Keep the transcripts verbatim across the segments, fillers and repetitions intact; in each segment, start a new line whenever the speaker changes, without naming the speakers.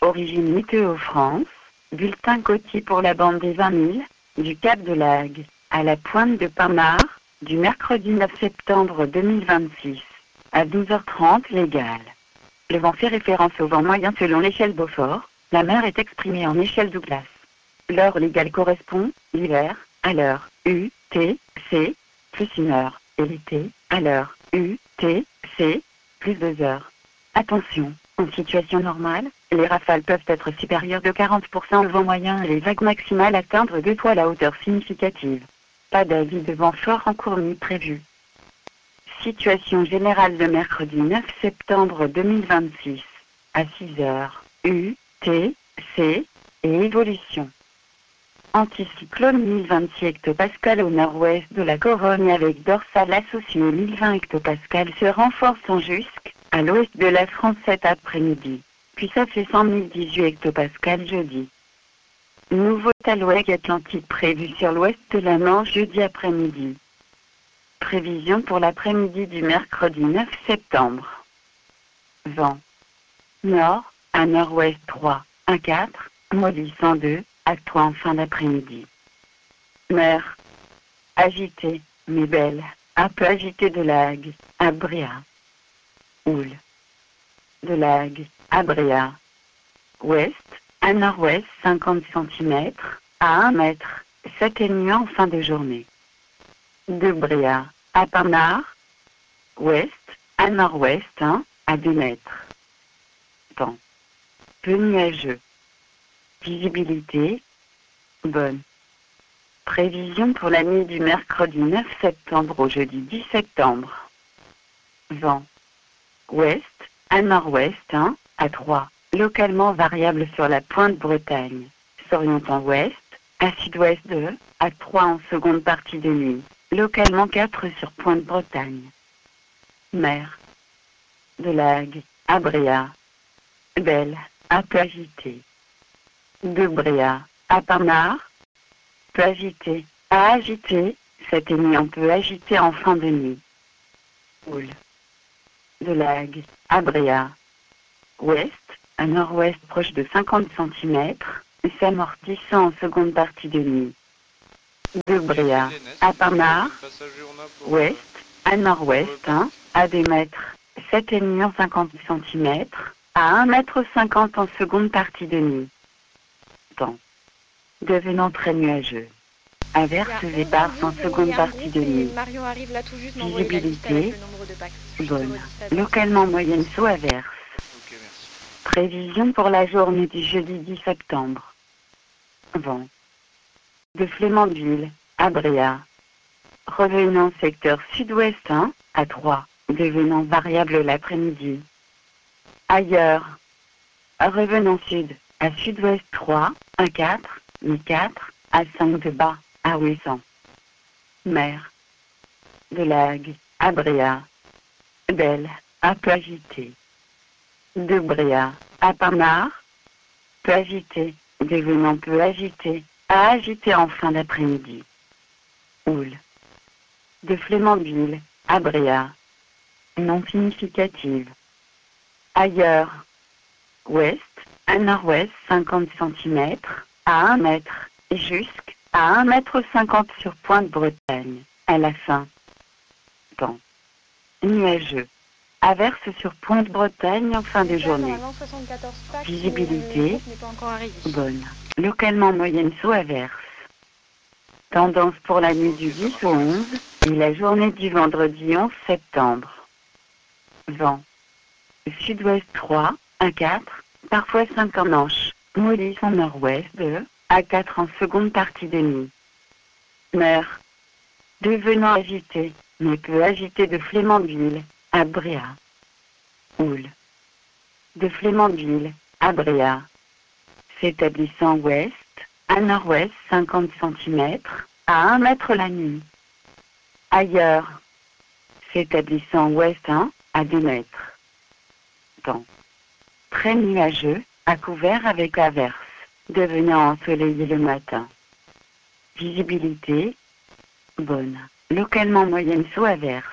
Origine météo France, bulletin côtier pour la bande des vingt mille, du Cap de Laghe, à la pointe de Pinard, du mercredi neuf septembre deux mille vingt-six, à douze heures trente légal. Le vent fait référence au vent moyen selon l'échelle Beaufort, la mer est exprimée en échelle Douglas. L'heure légale correspond, l'hiver, à l'heure U, T, C, plus une heure, et l'été, à l'heure U, T, C, plus deux heures. Attention, en situation normale, les rafales peuvent être supérieures de quarante pour cent au vent moyen et les vagues maximales atteindre deux fois la hauteur significative. Pas d'avis de vent fort en cours ni prévu. Situation générale de mercredi neuf septembre deux mille vingt-six, à six heures, U, T, C, et évolution. Anticyclone mille vingt-six hectopascales au nord-ouest de la Corogne avec dorsale associée mille vingt hectopascales se renforçant jusqu'à l'ouest de la France cet après-midi. Puis ça fait cent mille dix-huit hectopascales jeudi. Nouveau talouage atlantique prévu sur l'ouest de la Manche jeudi après-midi. Prévision pour l'après-midi du mercredi neuf septembre. Vent. Nord, à nord-ouest trois, un quatre, molli cent deux, à trois en fin d'après-midi. Mer. Agitée, mais belle, un peu agitée de Laghe, à Bréa. Houle. De Laghe, à Bréa. Ouest, à nord-ouest cinquante centimètres, à un mètre, s'atténuant en fin de journée. De Bréa, à Pinard. Ouest, à nord-ouest un, à deux mètres. Temps. Peu nuageux. Visibilité. Bonne. Prévision pour la nuit du mercredi neuf septembre au jeudi dix septembre. Vent. Ouest, à nord-ouest un, à trois. Localement variable sur la pointe Bretagne. S'orientant ouest, à sud-ouest deux, à trois en seconde partie de nuit. Localement quatre sur pointe Bretagne. Mer. De Laghe, à Bréa. Belle, un peu agitée. De Bréa, à Pinard. Peu agité, à agité, s'atteignant peu agité en fin de nuit. Houle. De Laghe, à Bréa. Ouest, à nord-ouest proche de cinquante centimètres, s'amortissant en seconde partie de nuit. De Bréa, à Pinard. Ouest, à nord-ouest un, à deux mètres, s'atteignant cinquante centimètres, à un mètre cinquante en seconde partie de nuit. Temps. Devenant très nuageux. Averses éparses en seconde partie de nuit. Visibilité. Bonne. Localement moyenne sous averse. Prévision pour la journée du jeudi dix septembre. Vent. De Flémandville, à Bréa. Revenant secteur sud-ouest un, à trois, devenant variable l'après-midi. Ailleurs. Revenant sud, à sud-ouest trois, à quatre, mi quatre, à cinq de bas, à Ouessant. Mer. De Laghe, à Bréa. Belle, un peu agitée. De Bréa, à Pinard. Peu agitée, devenant peu agitée, à agiter en fin d'après-midi. Houle. De Flémandville, à Bréa. Non significative. Ailleurs. Ouest, à nord-ouest cinquante centimètres, à un mètre, jusqu'à un mètre cinquante sur pointe Bretagne, à la fin. Temps. Nuageux. Averse sur pointe Bretagne en fin de journée. Visibilité. Bonne. Localement moyenne sous averse. Tendance pour la nuit du dix au onze et la journée du vendredi onze septembre. Vent. Sud-ouest trois, à quatre, parfois cinq en manche, mollis en nord-ouest deux, à quatre en seconde partie de nuit. Mer. Devenant agité, mais peu agité de Flémandville, à Bréa. Houle. De Flémandville, à Bréa. S'établissant ouest, à nord-ouest cinquante centimètres, à un mètre la nuit. Ailleurs. S'établissant ouest un, à deux mètres. Temps. Très nuageux, à couvert avec averse, devenant ensoleillé le matin. Visibilité. Bonne. Localement moyenne sous averse.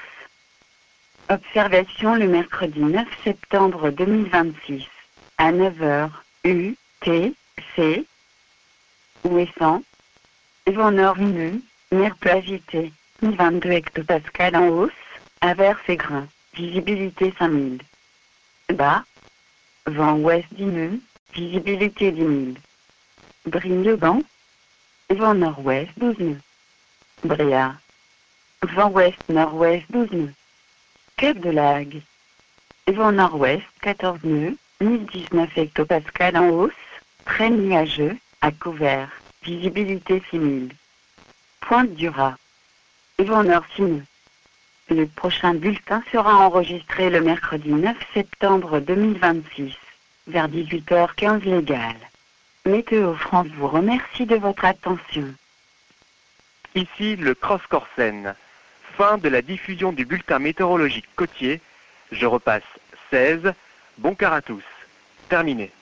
Observation le mercredi neuf septembre deux mille vingt-six, à neuf heures, U, T, C. Ouessant. Vent nord nu, mer peu agité, vingt-deux hectopascales en hausse, averse et grains, visibilité cinq mille. Bas. Vent ouest dix nœuds, visibilité dix mille. Brignoban. Vent nord-ouest douze nœuds. Bréa. Vent ouest-nord-ouest douze nœuds. Cap de Lague. Vent nord-ouest quatorze nœuds, mille dix-neuf hectopascales en hausse, très nuageux, à couvert, visibilité six mille. Pointe du Raz. Vent nord six nœuds. Le prochain bulletin sera enregistré le mercredi neuf septembre deux mille vingt-six, vers dix-huit heures quinze légales. Météo France vous remercie de votre attention.
Ici le Cross Corsen. Fin de la diffusion du bulletin météorologique côtier. Je repasse seize. Bon quart à tous. Terminé.